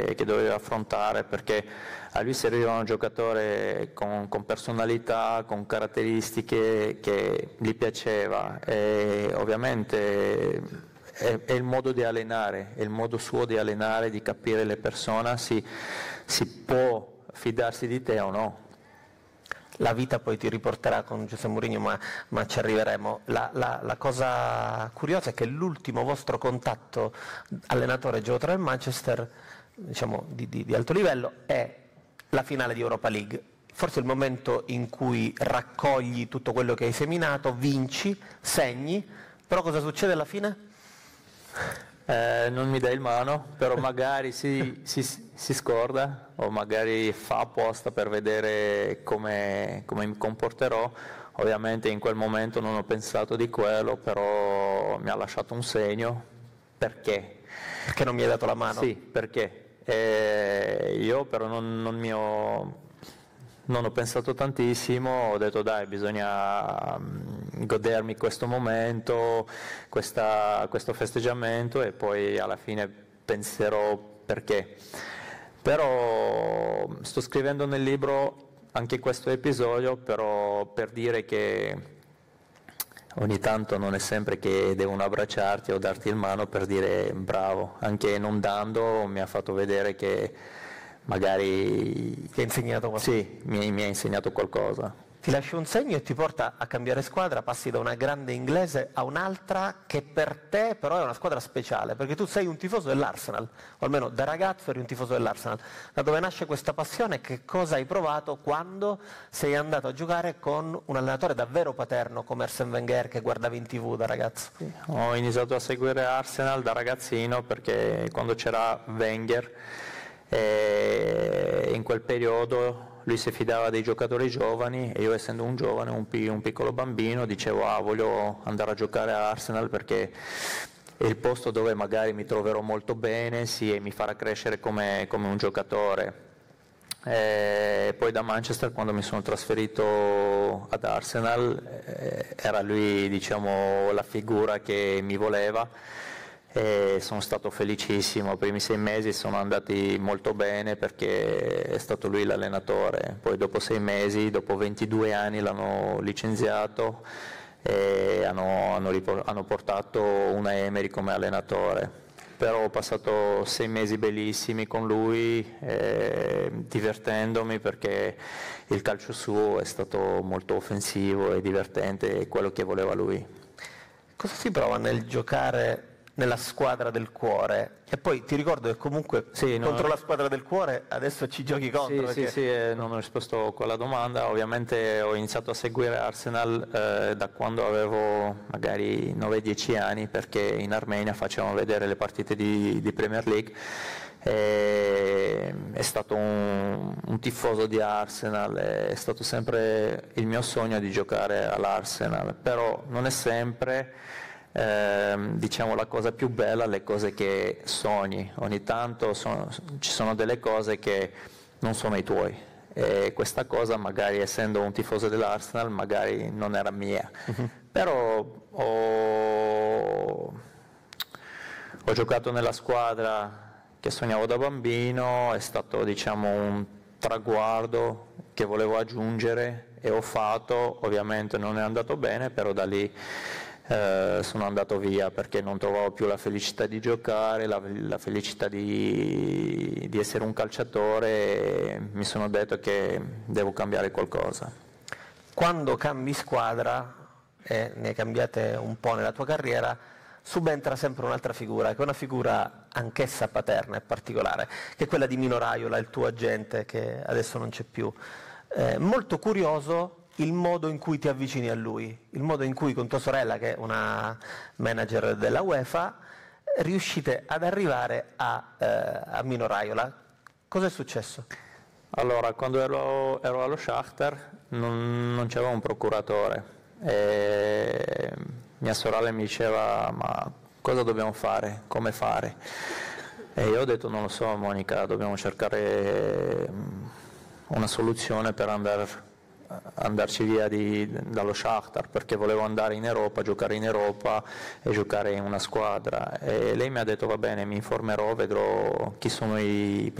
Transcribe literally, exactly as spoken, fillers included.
che, che doveva affrontare, perché a lui serviva un giocatore con, con personalità, con caratteristiche che gli piaceva, e ovviamente è, è il modo di allenare, è il modo suo di allenare, di capire le persone, si, si può fidarsi di te o no. La vita poi ti riporterà con José Mourinho, ma, ma ci arriveremo. La, la, la cosa curiosa è che l'ultimo vostro contatto allenatore e giocatore del Manchester, diciamo di, di, di alto livello, è la finale di Europa League. Forse il momento in cui raccogli tutto quello che hai seminato, vinci, segni, però cosa succede alla fine? Eh, non mi dai il mano, però magari si, si, si scorda o magari fa apposta per vedere come, come mi comporterò. Ovviamente in quel momento non ho pensato di quello, però mi ha lasciato un segno. Perché? Perché non mi hai dato la mano? Sì, perché eh, io però non, non mi ho... Non ho pensato tantissimo, ho detto dai, bisogna godermi questo momento, questa, questo festeggiamento, e poi alla fine penserò perché. Però sto scrivendo nel libro anche questo episodio, però per dire che ogni tanto non è sempre che devono abbracciarti o darti il mano per dire bravo, anche non dando mi ha fatto vedere che magari ti ha insegnato qualcosa. Sì, mi, mi ha insegnato qualcosa. Ti lascia un segno e ti porta a cambiare squadra, passi da una grande inglese a un'altra che per te però è una squadra speciale, perché tu sei un tifoso dell'Arsenal, o almeno da ragazzo eri un tifoso dell'Arsenal. Da dove nasce questa passione? Che cosa hai provato quando sei andato a giocare con un allenatore davvero paterno come Arsène Wenger, che guardavi in tv da ragazzo? Sì, ho iniziato a seguire Arsenal da ragazzino perché quando c'era Wenger, e in quel periodo lui si fidava dei giocatori giovani e io, essendo un giovane, un, pi- un piccolo bambino, dicevo ah, voglio andare a giocare a Arsenal perché è il posto dove magari mi troverò molto bene, sì, e mi farà crescere come, come un giocatore. E poi da Manchester, quando mi sono trasferito ad Arsenal, eh, era lui, diciamo, la figura che mi voleva. E sono stato felicissimo, i primi sei mesi sono andati molto bene perché è stato lui l'allenatore, poi dopo sei mesi, dopo ventidue anni l'hanno licenziato e hanno, hanno, ripor- hanno portato una Emery come allenatore, però ho passato sei mesi bellissimi con lui, eh, divertendomi perché il calcio suo è stato molto offensivo e divertente, è quello che voleva lui. Cosa si prova nel giocare nella squadra del cuore? E poi ti ricordo che comunque sì, contro no, la squadra del cuore adesso ci giochi contro. Sì, perché... sì, sì, eh, non ho risposto a quella domanda. Ovviamente ho iniziato a seguire Arsenal eh, da quando avevo magari nove dieci anni, perché in Armenia facevano vedere le partite di, di Premier League. E è stato un, un tifoso di Arsenal, è stato sempre il mio sogno di giocare all'Arsenal, però non è sempre Eh, diciamo la cosa più bella, le cose che sogni. Ogni tanto sono, ci sono delle cose che non sono i tuoi, e questa cosa, magari essendo un tifoso dell'Arsenal, magari non era mia. Uh-huh. Però ho, ho giocato nella squadra che sognavo da bambino, è stato, diciamo, un traguardo che volevo aggiungere e ho fatto. Ovviamente non è andato bene, però da lì Eh, sono andato via perché non trovavo più la felicità di giocare, la, la felicità di, di essere un calciatore, e mi sono detto che devo cambiare qualcosa. Quando cambi squadra, e ne hai cambiate un po' nella tua carriera, subentra sempre un'altra figura, che è una figura anch'essa paterna e particolare, che è quella di Mino Raiola, il tuo agente, che adesso non c'è più. Eh, molto curioso il modo in cui ti avvicini a lui, il modo in cui con tua sorella, che è una manager della UEFA, riuscite ad arrivare a, eh, a Mino Raiola. Cosa è successo? Allora, quando ero, ero allo Shakhtar non, non c'era un procuratore e mia sorella mi diceva ma cosa dobbiamo fare, come fare? E io ho detto non lo so Monica, dobbiamo cercare una soluzione per andare andarci via di, dallo Shakhtar, perché volevo andare in Europa, giocare in Europa e giocare in una squadra, e lei mi ha detto va bene, mi informerò, vedrò chi sono i